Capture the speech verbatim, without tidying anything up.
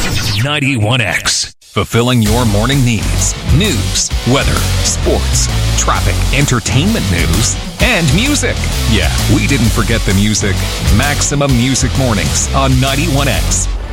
ninety-one X. Fulfilling your morning needs. News, weather, sports, traffic, entertainment news, and music. Yeah, we didn't forget the music. Maximum Music Mornings on ninety-one X.